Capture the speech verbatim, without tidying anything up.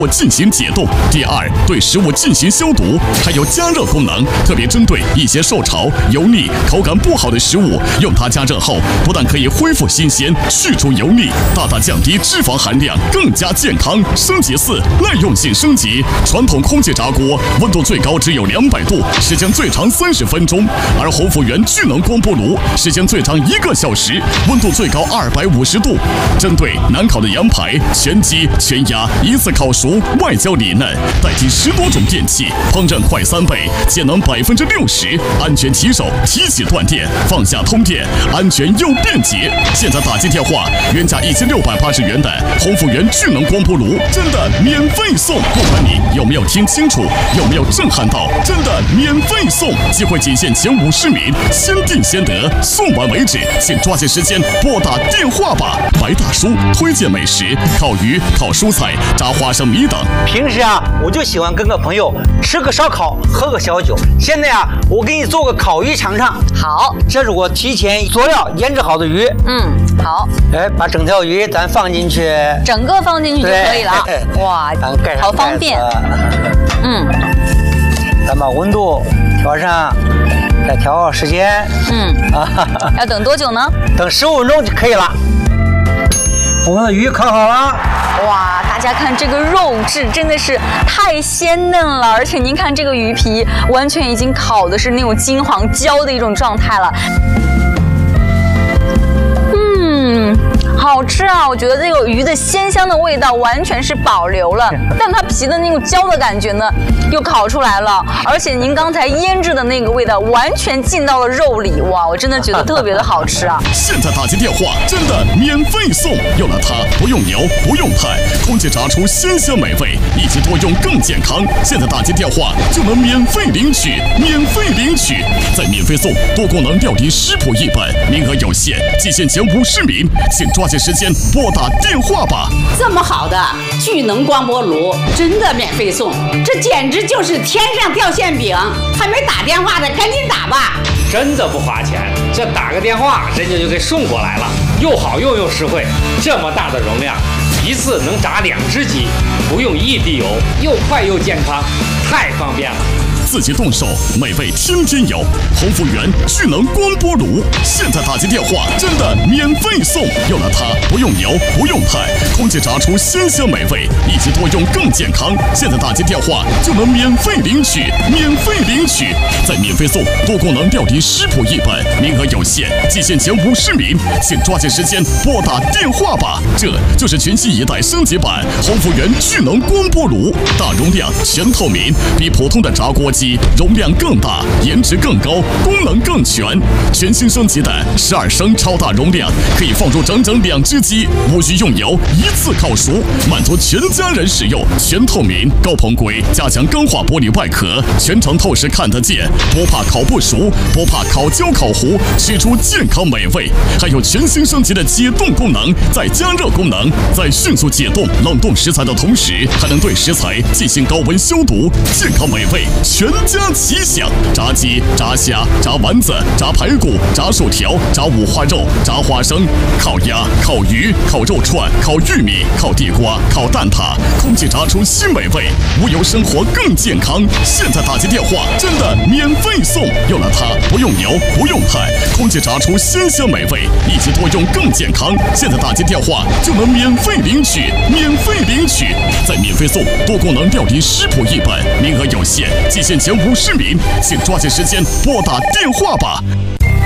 我进行解冻，第二，对食物进行消毒，还有加热功能，特别针对一些受潮、油腻、口感不好的食物，用它加热后，不但可以恢复新鲜、去除油腻，大大降低脂肪含量，更加健康。升级四，耐用性升级，传统空气炸锅温度最高只有两百度，时间最长三十分钟，而鸿福源聚能光波炉时间最长一个小时，温度最高二百五十度，针对难烤的羊排、全鸡、全鸭，一次烤熟。外焦里嫩，代替十多种电器，烹饪快三倍，节能百分之六十，安全骑手，提起断电，放下通电，安全又便捷。现在打进电话，原价一千六百八十元的鸿福源聚能光波炉，真的免费送！不管你有没有听清楚，有没有震撼到，真的免费送！机会仅限前五十名，先订先得，送完为止，请抓紧时间拨打电话吧。白大叔推荐美食：烤鱼、烤蔬菜、炸花生米。 平时啊，我就喜欢跟个朋友吃个烧烤，喝个小酒。现在啊，我给你做个烤鱼尝尝。 好， 这是我提前佐料腌制好的鱼。 嗯，好。 哎，把整条鱼咱放进去， 整个放进去就可以了。哇，好方便。嗯， 咱把温度调上，再调好时间。 嗯，啊，要等多久呢？ 等十五分钟就可以了。我们的鱼烤好了。 哇，大家看这个肉质真的是太鲜嫩了，而且您看这个鱼皮完全已经烤的是那种金黄焦的一种状态了。嗯，好吃啊！我觉得这个鱼的鲜香的味道完全是保留了，但它皮的那种焦的感觉呢又烤出来了，而且您刚才腌制的那个味道完全进到了肉里，哇，我真的觉得特别的好吃啊！ 现在打进电话真的免费送，有了它不用油不用炭，空气炸出鲜香美味，一起多用更健康。现在打进电话就能免费领取，免费领取，再免费送多功能料理食谱一本，名额有限，仅限前五十名，请抓紧时间拨打电话吧。 这么好的聚能光波炉真的免费送，这简直就是天上掉馅饼！还没打电话的赶紧打吧。 真的不花钱，这打个电话人家就给送过来了，又好用又实惠。这么大的容量，一次能炸两只鸡，不用一滴油，又快又健康，太方便了。 自己动手，美味天天有。鸿福源聚能光波炉，现在打进电话真的免费送，有了它不用油不用炭，空气炸出鲜香美味，一起多用更健康。现在打进电话就能免费领取，免费领取，再免费送多功能料理食谱一本，名额有限，仅限前五十名，请抓紧时间拨打电话吧。这就是全新一代升级版鸿福源聚能光波炉，大容量全透明，比普通的炸锅机容量更大，颜值更高，功能更全。全新升级的十二升超大容量，可以放入整整两只鸡，无需用油，一次烤熟，满足全家人使用。全透明高硼硅加强钢化玻璃外壳，全程透视看得见，不怕烤不熟，不怕烤焦烤糊，吃出健康美味。还有全新升级的解冻功能，再加热功能，在迅速解冻冷冻食材的同时，还能对食材进行高温消毒，健康美味全家齐享。炸鸡、炸虾、炸丸子、炸排骨、炸薯条、炸五花肉、炸花生、烤鸭、烤鱼、烤肉串、烤玉米、烤地瓜、烤蛋挞，空气炸出新美味，无油生活更健康。现在打进电话真的免费送，有了它不用油不用炭，空气炸出鲜香美味，一起多用更健康。现在打进电话就能免费领取，免费领取，再免费送多功能料理食谱一本，名额有限，仅限前五十名，请抓紧时间拨打电话吧。